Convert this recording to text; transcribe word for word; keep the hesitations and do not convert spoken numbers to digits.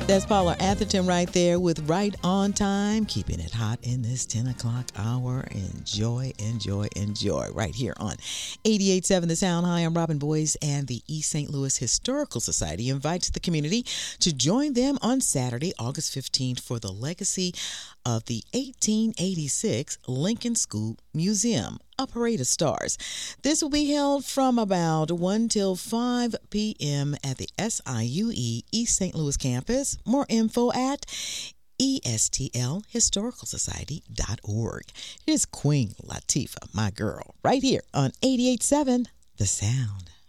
That's Paula Atherton right there with Right on Time, keeping it hot in this ten o'clock hour. Enjoy, enjoy, enjoy right here on eighty-eight point seven The Sound. Hi, I'm Robin Boyce, and the East Saint Louis Historical Society invites the community to join them on Saturday, August fifteenth for the legacy of the eighteen eighty-six Lincoln School Museum, a parade of stars. This will be held from about one till five p.m. at the S I U E East Saint Louis campus. More info at E S T L historical society dot org. It is Queen Latifah, my girl, right here on eighty-eight point seven The Sound.